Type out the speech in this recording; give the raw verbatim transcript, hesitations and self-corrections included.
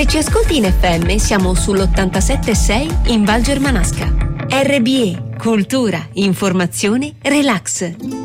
Se ci ascolti in F M siamo sull'ottantasette virgola sei in Val Germanasca. R B E, cultura, informazione, relax.